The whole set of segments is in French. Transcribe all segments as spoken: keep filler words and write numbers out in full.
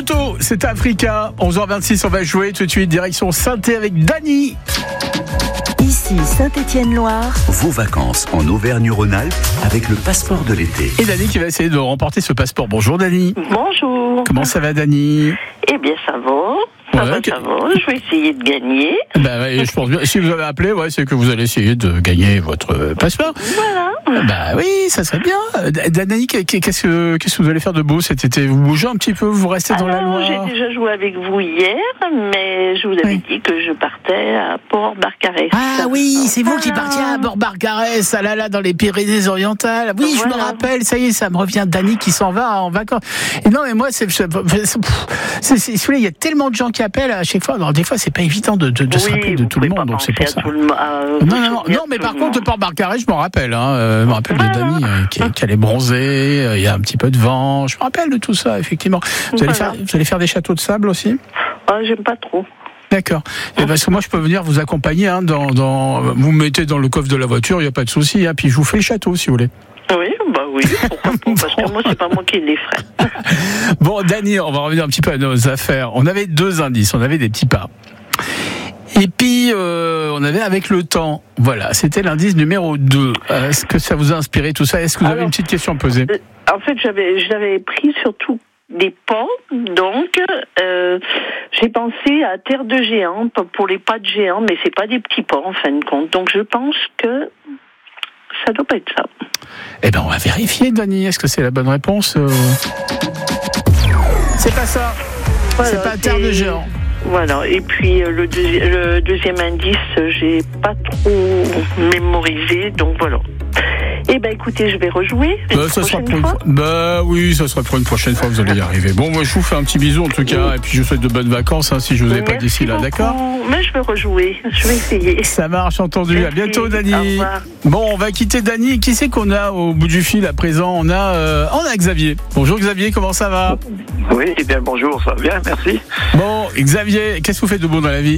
Toto, c'est Africa. onze heures vingt-six, on va jouer tout de suite. Direction Saint-Étienne avec Dany. Ici Saint-Étienne-Loire. Vos vacances en Auvergne-Rhône-Alpes avec le passeport de l'été. Et Dany qui va essayer de remporter ce passeport. Bonjour Dany. Bonjour. Comment ça va Dany? Eh bien ça va. Ça ouais, va, okay. ça va. Je vais essayer de gagner. Bah, ouais, je pense bien. Si vous avez appelé, ouais, c'est que vous allez essayer de gagner votre passeport. Voilà. Bah oui, ça serait bien. Dany, qu'est-ce que, qu'est-ce que vous allez faire de beau cet été? Vous bougez un petit peu, vous restez dans Alors, la Loire? j'ai déjà joué avec vous hier, mais je vous avais oui. dit que je partais à Port-Barcarès. Ah oui, c'est vous qui partiez à Port-Barcarès, ah là là, dans les Pyrénées-Orientales. Oui, voilà. Je me rappelle, ça y est, ça me revient. Dany qui s'en va en vacances. Et non, mais moi, c'est, c'est, c'est, c'est, c'est, il y a tellement de gens qui appellent à chaque fois. Alors, des fois, c'est pas évident de, de, de oui, se rappeler de tout le monde, donc c'est pour ça. Le, euh, non, non, non, non, mais par contre, de Port-Barcarès, je m'en rappelle. Hein, euh, je me rappelle de Dany euh, qui, qui allait bronzer. Il y a un petit peu de vent. Je me rappelle de tout ça, effectivement. Vous allez, voilà. faire, vous allez faire des châteaux de sable aussi? Ah, j'aime pas trop. D'accord. Et parce que moi, je peux venir vous accompagner. Hein, dans, dans, vous me mettez dans le coffre de la voiture, il n'y a pas de souci. Hein, puis je vous fais le château, si vous voulez. Oui, bah oui, pourquoi pas, parce que moi, c'est pas moi qui les ferai. Bon, Dany, on va revenir un petit peu à nos affaires. On avait deux indices, on avait des petits pas. Et puis, euh, on avait avec le temps. Voilà, c'était l'indice numéro deux. Euh, est-ce que ça vous a inspiré tout ça? Est-ce que vous Alors, avez une petite question à poser? En fait, j'avais, j'avais pris surtout des pas, donc euh, j'ai pensé à terre de géant pour les pas de géant, mais c'est pas des petits pas en fin de compte. Donc je pense que ça doit pas être ça. Eh ben, on va vérifier, Dany. Est-ce que c'est la bonne réponse? euh... C'est pas ça. Voilà, c'est pas terre de géant. Voilà, et puis le, deuxi- le deuxième indice, j'ai pas trop mémorisé, donc voilà. Eh ben écoutez, je vais rejouer. Bah, ça sera pour une fois. Bah oui, ça sera pour une prochaine fois, vous allez y arriver. Bon, moi je vous fais un petit bisou en tout cas, oui. Et puis je vous souhaite de bonnes vacances hein, si je vous avais pas d'ici là, d'accord? Mais je vais rejouer, je vais essayer. Ça marche, entendu. Merci. À bientôt, Dany. Au revoir. Bon, on va quitter Dany. Qui c'est qu'on a au bout du fil à présent? On a, euh, on a Xavier. Bonjour Xavier, comment ça va? Oui, eh bien bonjour, ça va bien, merci. Bon, Xavier, qu'est-ce que vous faites de bon dans la vie?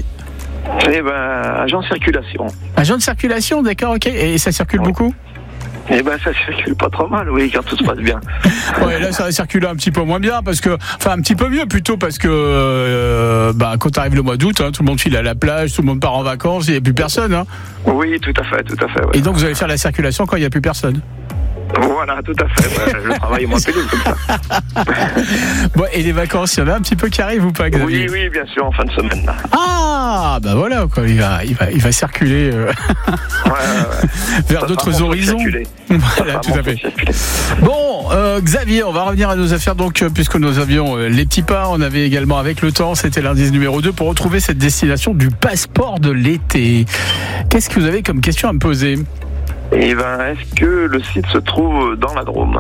Eh ben, agent de circulation. Agent de circulation, d'accord, ok. Et ça circule oui. beaucoup? Eh ben, ça circule pas trop mal, oui, quand tout se passe bien. Ouais, là, ça va circuler un petit peu moins bien, parce que, enfin, un petit peu mieux plutôt, parce que, euh, bah, quand arrive le mois d'août, hein, tout le monde file à la plage, tout le monde part en vacances, il n'y a plus personne, hein. Oui, tout à fait, tout à fait. Ouais. Et donc, vous allez faire la circulation quand il n'y a plus personne? Voilà, tout à fait. Ouais, le travail est moins pénible comme ça. Bon, et les vacances, il y en a un petit peu qui arrivent ou pas, Xavier? Oui, oui, bien sûr, en fin de semaine. Là. Ah, bah voilà, quoi. Il va, il va, il va circuler euh, ouais, ouais, ouais. vers ça d'autres horizons. Voilà, tout à fait. Bon, euh, Xavier, on va revenir à nos affaires donc, euh, puisque nous avions euh, les petits pas, on avait également avec le temps, c'était l'indice numéro deux pour retrouver cette destination du passeport de l'été. Qu'est-ce que vous avez comme question à me poser? Eh ben, est-ce que le site se trouve dans la Drôme?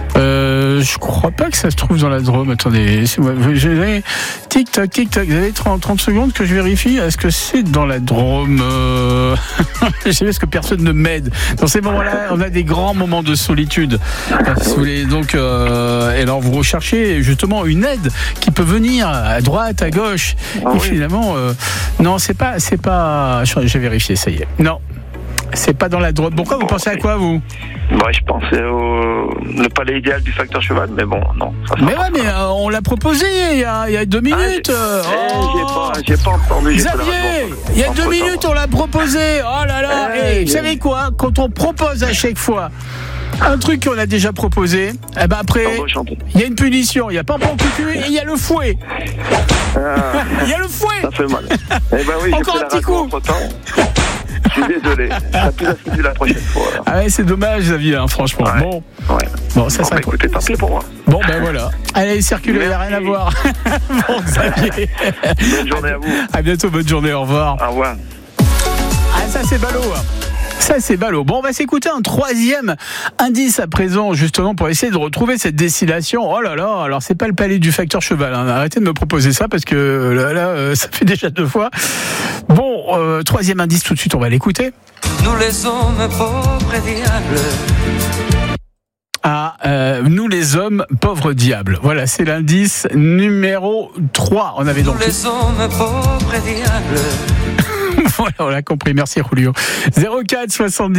Euh, je crois pas que ça se trouve dans la Drôme. Attendez, c'est moi. J'ai tic tac tic tac. Vous avez trente, trente secondes que je vérifie. Est-ce que c'est dans la Drôme? euh... Je sais parce que personne ne m'aide. Dans ces moments-là, on a des grands moments de solitude. Si vous voulez donc, euh... et alors vous recherchez justement une aide qui peut venir à droite, à gauche. Ah, et oui. Finalement, euh... non, c'est pas, c'est pas. J'ai vérifié, ça y est. Non. C'est pas dans la Drôme. Pourquoi vous pensez à quoi, vous? Moi, je pensais au le palais idéal du facteur cheval, mais bon, non. Ça mais ouais, mais euh, on l'a proposé il y a, il y a deux minutes. Ah, j'ai, oh. j'ai, pas, j'ai pas entendu. Xavier, il y a deux minutes, on l'a proposé. Oh là là. Eh, hey, vous savez quoi? Quand on propose à chaque fois un truc qu'on a déjà proposé, eh ben après, il y a une punition. Il y a pas pour cucu et il y a le fouet. Il ah, y a le fouet. Ça fait mal. Eh ben oui, encore un petit coup. Je suis désolé, ça plus assidu la prochaine fois. Alors. Ah ouais, c'est dommage, Xavier, hein, franchement. Ouais. Bon, ouais. bon, ça bon, bah, écoutez, tant pis pour moi. Bon, ben voilà. Allez, circulez, il n'y a rien à voir. Bon, Xavier. Bonne journée à vous. À bientôt, bonne journée, au revoir. Au revoir. Ah, ça, c'est ballot. Hein. Ça, c'est ballot. Bon, on va s'écouter un troisième indice à présent, justement, pour essayer de retrouver cette destination. Oh là là, alors c'est pas le palais du facteur cheval. Hein. Arrêtez de me proposer ça parce que là, là euh, ça fait déjà deux fois. Bon, euh, troisième indice tout de suite, on va l'écouter. Nous les hommes pauvres diables. Ah, euh, nous les hommes pauvres diables. Voilà, c'est l'indice numéro trois. On avait donc. Nous les hommes pauvres diables. Voilà, on l'a compris. Merci, Julio. zéro quatre soixante-dix